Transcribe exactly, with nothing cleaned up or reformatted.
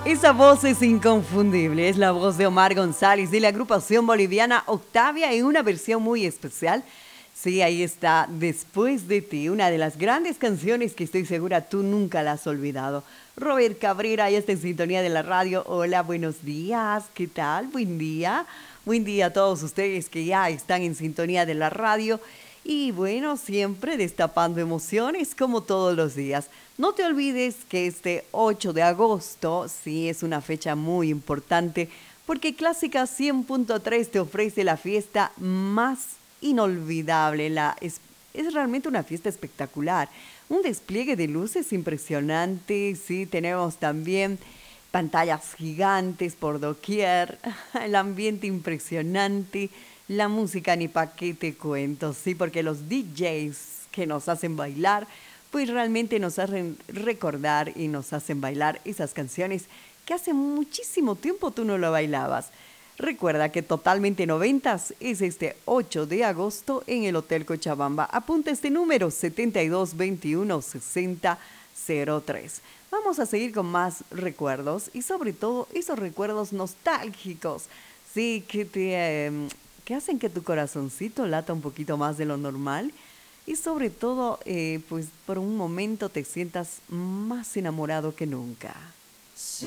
Esa voz es inconfundible, es la voz de Omar González de la agrupación boliviana Octavia en una versión muy especial. Sí, ahí está, Después de ti, una de las grandes canciones que estoy segura tú nunca la has olvidado. Robert Cabrera, ya está en sintonía de la radio. Hola, buenos días, ¿qué tal? Buen día. Buen día a todos ustedes que ya están en sintonía de la radio. Y bueno, siempre destapando emociones como todos los días. No te olvides que este ocho de agosto, sí, es una fecha muy importante porque Clásica cien punto tres te ofrece la fiesta más inolvidable. La, es, es realmente una fiesta espectacular. Un despliegue de luces impresionante, sí, tenemos también pantallas gigantes por doquier, el ambiente impresionante, la música ni pa' qué te cuento, sí, porque los D Js que nos hacen bailar, pues realmente nos hacen recordar y nos hacen bailar esas canciones que hace muchísimo tiempo tú no lo bailabas. Recuerda que Totalmente Noventas es este ocho de agosto en el Hotel Cochabamba. Apunta este número setenta y dos veintiuno sesenta cero tres. Vamos a seguir con más recuerdos y sobre todo esos recuerdos nostálgicos, sí, que te eh, que hacen que tu corazoncito lata un poquito más de lo normal y sobre todo, eh, pues por un momento te sientas más enamorado que nunca. Si